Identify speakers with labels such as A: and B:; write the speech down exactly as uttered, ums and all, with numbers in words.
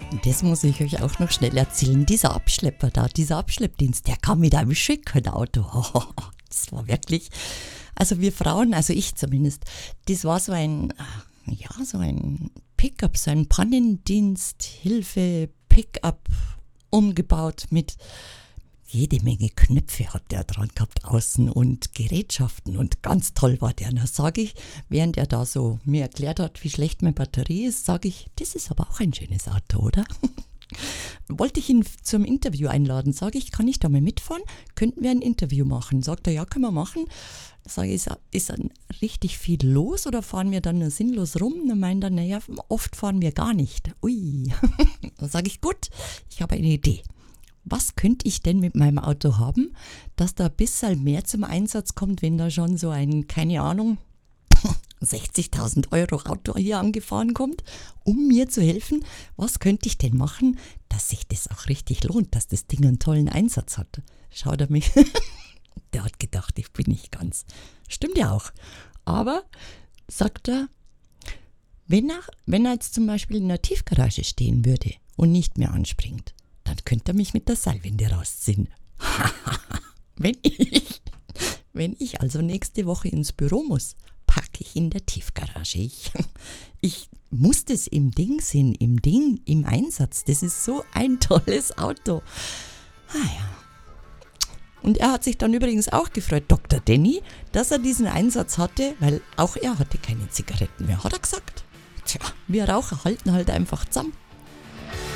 A: Das muss ich euch auch noch schnell erzählen. Dieser Abschlepper da, dieser Abschleppdienst, der kam mit einem schicken Auto. Das war wirklich, also wir Frauen, also ich zumindest, das war so ein, ja, so ein Pickup, so ein Pannendienst, Hilfe, Pickup, umgebaut mit jede Menge Knöpfe hat der dran gehabt außen und Gerätschaften und ganz toll war der. Da sage ich, während er da so mir erklärt hat, wie schlecht meine Batterie ist, sage ich, das ist aber auch ein schönes Auto, oder? Wollte ich ihn zum Interview einladen, sage ich, kann ich da mal mitfahren? Könnten wir ein Interview machen? Sagt er, ja, können wir machen. Sage ich, ist, ist dann richtig viel los oder fahren wir dann nur sinnlos rum? Dann meint er, naja, oft fahren wir gar nicht. Ui. Dann sage ich, gut, ich habe eine Idee. Was könnte ich denn mit meinem Auto haben, dass da ein bisschen mehr zum Einsatz kommt, wenn da schon so ein, keine Ahnung, sechzigtausend Euro Auto hier angefahren kommt, um mir zu helfen? Was könnte ich denn machen, dass sich das auch richtig lohnt, dass das Ding einen tollen Einsatz hat? Schaut er mich, der hat gedacht, ich bin nicht ganz. Stimmt ja auch. Aber, sagt er, wenn er, wenn er jetzt zum Beispiel in der Tiefgarage stehen würde und nicht mehr anspringt, dann könnte er mich mit der Seilwinde rausziehen. wenn ich, wenn ich also nächste Woche ins Büro muss, packe ich in der Tiefgarage. Ich, ich muss das im Ding sehen, im Ding, im Einsatz. Das ist so ein tolles Auto. Ah ja. Und er hat sich dann übrigens auch gefreut, Doktor Denny, dass er diesen Einsatz hatte, weil auch er hatte keine Zigaretten mehr, hat er gesagt. Tja, wir Raucher halten halt einfach zusammen.